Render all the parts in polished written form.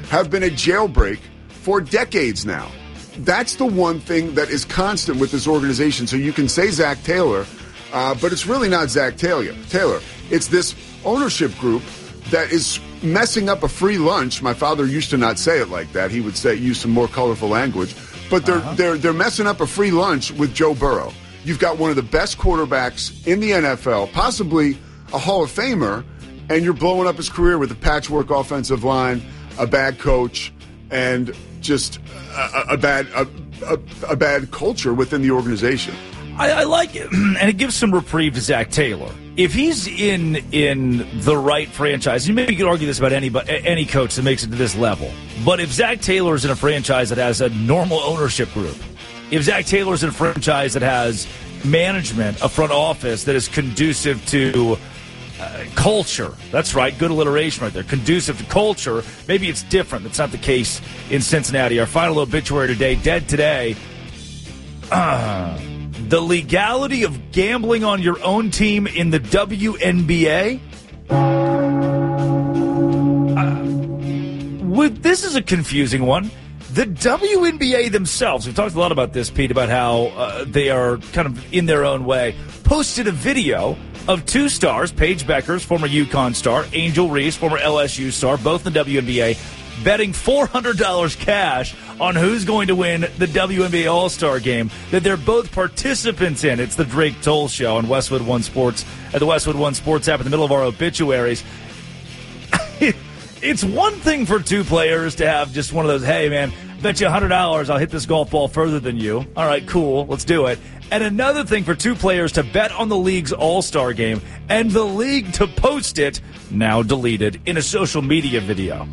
have been a jailbreak for decades now. That's the one thing that is constant with this organization. So you can say Zach Taylor, but it's really not Zach Taylor. It's this ownership group that is messing up a free lunch. My father used to not say it like that. He would use some more colorful language. But they're messing up a free lunch with Joe Burrow. You've got one of the best quarterbacks in the NFL, possibly a Hall of Famer, and you're blowing up his career with a patchwork offensive line, a bad coach, and just a bad culture within the organization. I like it, and it gives some reprieve to Zach Taylor. If he's in the right franchise, and maybe you could argue this about any coach that makes it to this level, but if Zach Taylor is in a franchise that has a normal ownership group, if Zach Taylor is in a franchise that has management, a front office that is conducive to culture, that's right, good alliteration right there, conducive to culture, maybe it's different. That's not the case in Cincinnati. Our final obituary today, dead today. The legality of gambling on your own team in the WNBA? This is a confusing one. The WNBA themselves, we've talked a lot about this, Pete, about how they are kind of in their own way, posted a video of two stars, Paige Beckers, former UConn star, Angel Reese, former LSU star, both in the WNBA, betting $400 cash on who's going to win the WNBA All-Star game that they're both participants in. It's the Drake Toll Show on Westwood One Sports, at the Westwood One Sports app in the middle of our obituaries. It's one thing for two players to have just one of those, hey, man, bet you $100 I'll hit this golf ball further than you. All right, cool, let's do it. And another thing for two players to bet on the league's All-Star game and the league to post it, now deleted, in a social media video.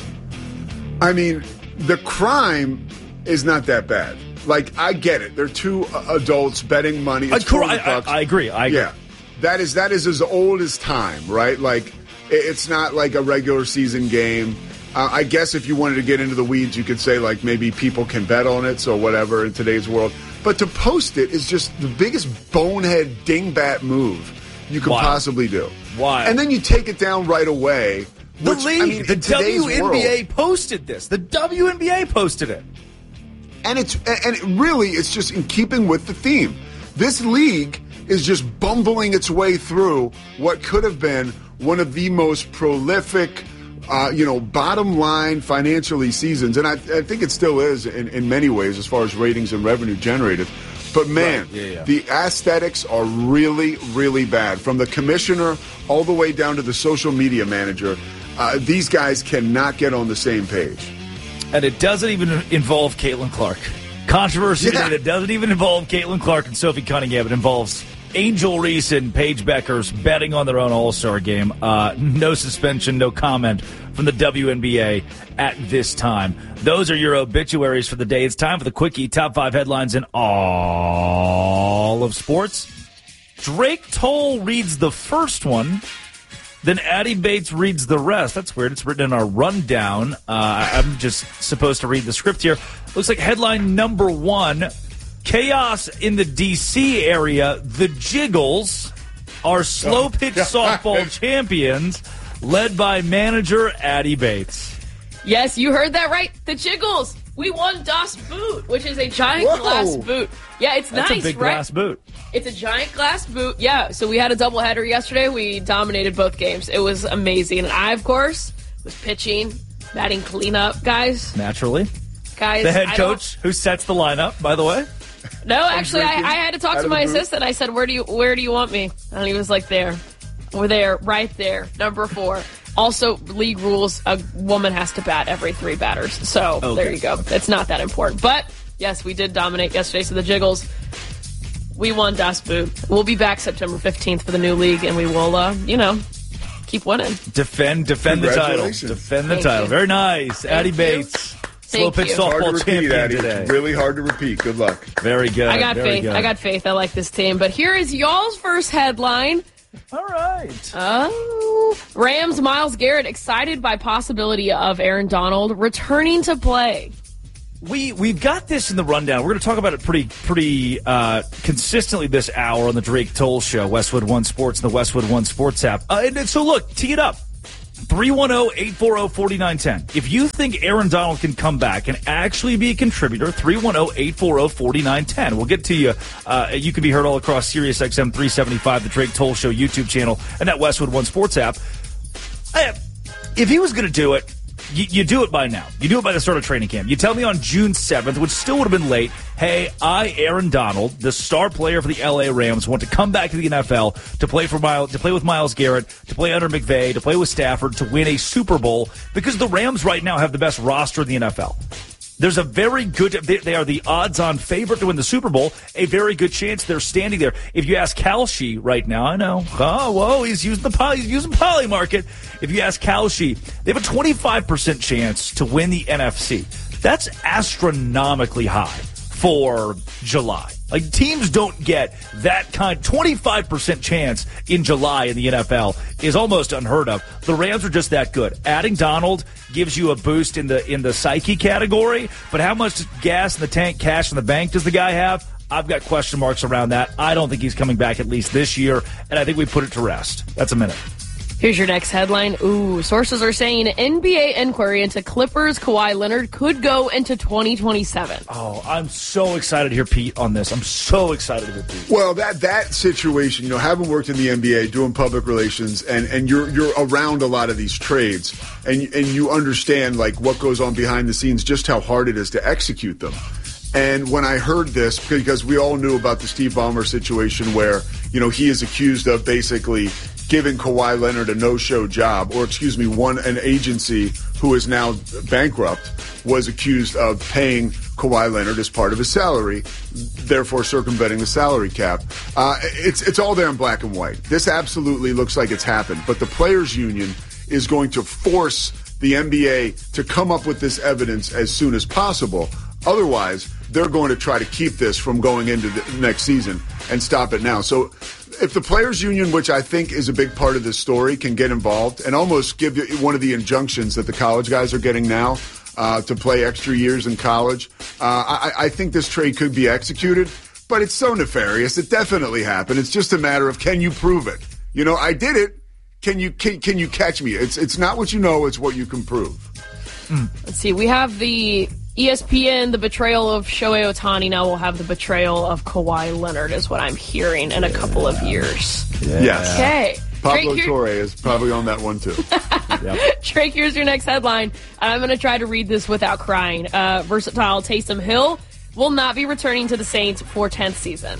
I mean, the crime is not that bad. Like, I get it. They're two adults betting money. It's I agree. Yeah, that is as old as time, right? Like, it's not like a regular season game. I guess if you wanted to get into the weeds, you could say, like, maybe people can bet on it, so whatever in today's world. But to post it is just the biggest bonehead dingbat move you could possibly do. Why? And then you take it down right away. The league, the WNBA posted this. The WNBA posted it. And it's just in keeping with the theme. This league is just bumbling its way through what could have been one of the most prolific, bottom line financially seasons. And I think it still is in many ways as far as ratings and revenue generated. But, man, The aesthetics are really, really bad. From the commissioner all the way down to the social media manager, these guys cannot get on the same page. And it doesn't even involve Caitlin Clark. Controversy that it doesn't even involve Caitlin Clark and Sophie Cunningham. It involves Angel Reese and Paige Beckers betting on their own All-Star game. No suspension, no comment from the WNBA at this time. Those are your obituaries for the day. It's time for the Quickie Top 5 headlines in all of sports. Drake Toll reads the first one. Then Addie Bates reads the rest. That's weird. It's written in our rundown. I'm just supposed to read the script here. Looks like headline number 1. Chaos in the D.C. area. The Jiggles are slow pitch softball champions, led by manager Addie Bates. Yes, you heard that right. The Jiggles. We won Das Boot, which is a giant glass boot. Yeah, it's That's nice, a big right? glass boot. It's a giant glass boot. Yeah, so we had a doubleheader yesterday. We dominated both games. It was amazing. And I, of course, was pitching, batting cleanup, guys. Naturally. Guys, the head coach who sets the lineup, by the way. No, actually, I had to talk to my assistant. I said, where do you want me? And he was like, there. We're there, right there, number 4. Also, league rules, a woman has to bat every 3 batters. So, There you go. It's not that important. But, yes, we did dominate yesterday. So, the Jiggles, we won Das Boot. We'll be back September 15th for the new league, and we will, keep winning. Defend the title. Defend the title. Very nice. Addie Bates. Slow pitch softball champion today. Really hard to repeat. Good luck. Very good. I got faith. I got faith. I like this team. But here is y'all's first headline. All right. Oh, Rams Myles Garrett excited by possibility of Aaron Donald returning to play. We've got this in the rundown. We're going to talk about it pretty consistently this hour on the Drake Toll Show, Westwood One Sports and the Westwood One Sports app. So look, tee it up. 310-840-4910. If you think Aaron Donald can come back and actually be a contributor, 310-840-4910. We'll get to you. You can be heard all across Sirius XM 375, the Drake Toll Show YouTube channel, and that Westwood One Sports app. If he was going to do it, you do it by now. You do it by the start of training camp. You tell me on June 7th, which still would have been late, hey, Aaron Donald, the star player for the L.A. Rams, want to come back to the NFL to play with Myles Garrett, to play under McVay, to play with Stafford, to win a Super Bowl, because the Rams right now have the best roster in the NFL. There's a very good, they are the odds-on favorite to win the Super Bowl, a very good chance they're standing there. If you ask Kalshi right now, I know, he's using Poly Market. If you ask Kalshi, they have a 25% chance to win the NFC. That's astronomically high for July. Like, teams don't get that kind. 25% chance in July in the NFL is almost unheard of. The Rams are just that good. Adding Donald gives you a boost in the psyche category, but how much gas in the tank, cash in the bank does the guy have? I've got question marks around that. I don't think he's coming back at least this year, and I think we put it to rest. That's a minute. Here's your next headline. Sources are saying NBA inquiry into Clippers Kawhi Leonard could go into 2027. Oh, I'm so excited to hear Pete on this. I'm so excited to hear Pete. Well, that situation, having worked in the NBA, doing public relations, and you're around a lot of these trades, and you understand like what goes on behind the scenes, just how hard it is to execute them. And when I heard this, because we all knew about the Steve Ballmer situation where, he is accused of basically giving Kawhi Leonard a no-show job, or an agency who is now bankrupt was accused of paying Kawhi Leonard as part of his salary, therefore circumventing the salary cap. It's all there in black and white. This absolutely looks like it's happened, but the Players Union is going to force the NBA to come up with this evidence as soon as possible. Otherwise, they're going to try to keep this from going into the next season and stop it now. So if the Players Union, which I think is a big part of this story, can get involved and almost give you one of the injunctions that the college guys are getting now to play extra years in college, I think this trade could be executed. But it's so nefarious. It definitely happened. It's just a matter of, can you prove it? I did it. Can you catch me? It's not what you know, it's what you can prove. Let's see. We have the ESPN, the betrayal of Shohei Ohtani. Now we'll have the betrayal of Kawhi Leonard, is what I'm hearing, in a couple of years. Yeah. Yes. Okay. Pablo Torre is probably on that one, too. Yep. Drake, here's your next headline. I'm going to try to read this without crying. Versatile Taysom Hill will not be returning to the Saints for 10th season.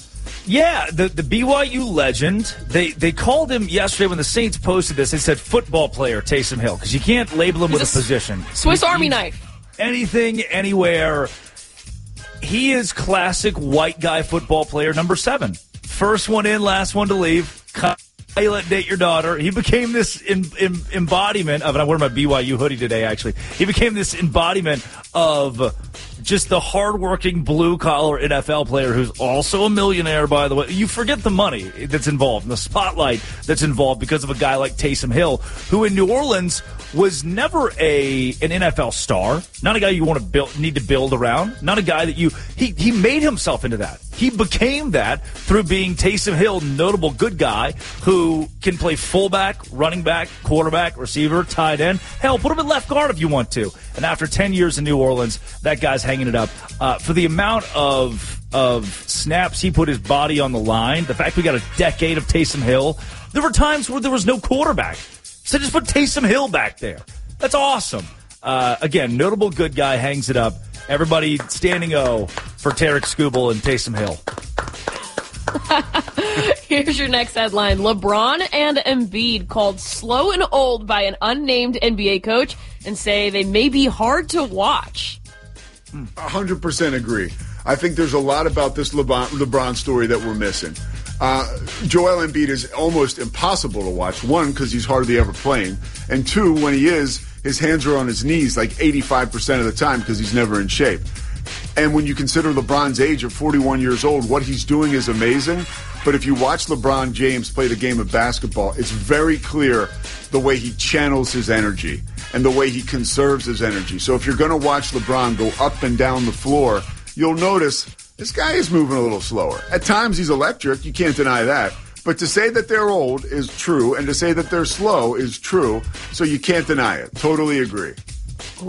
Yeah, the BYU legend, they called him yesterday when the Saints posted this. They said football player Taysom Hill, because you can't label him with a position. Swiss Army knife. Anything, anywhere. He is classic white guy football player number 7. First one in, last one to leave. Pilot, date your daughter. He became this embodiment of, and I'm wearing my BYU hoodie today, actually. He became this embodiment of just the hardworking blue-collar NFL player who's also a millionaire, by the way. You forget the money that's involved and the spotlight that's involved because of a guy like Taysom Hill, who in New Orleans was never an NFL star, not a guy you want to need to build around, not a guy that he made himself into that. He became that through being Taysom Hill, notable good guy who can play fullback, running back, quarterback, receiver, tight end. Hell, put him at left guard if you want to. And after 10 years in New Orleans, that guy's hanging it up. For the amount of snaps he put his body on the line, the fact we got a decade of Taysom Hill, there were times where there was no quarterback. So just put Taysom Hill back there. That's awesome. Again, notable good guy, hangs it up. Everybody standing O for Tarek Skubal and Taysom Hill. Here's your next headline. LeBron and Embiid called slow and old by an unnamed NBA coach and say they may be hard to watch. 100% agree. I think there's a lot about this LeBron story that we're missing. Joel Embiid is almost impossible to watch. One, because he's hardly ever playing. And two, when he is, his hands are on his knees like 85% of the time because he's never in shape. And when you consider LeBron's age of 41 years old, what he's doing is amazing. But if you watch LeBron James play the game of basketball, it's very clear the way he channels his energy and the way he conserves his energy. So if you're going to watch LeBron go up and down the floor, you'll notice this guy is moving a little slower. At times he's electric, you can't deny that. But to say that they're old is true, and to say that they're slow is true, so you can't deny it. Totally agree.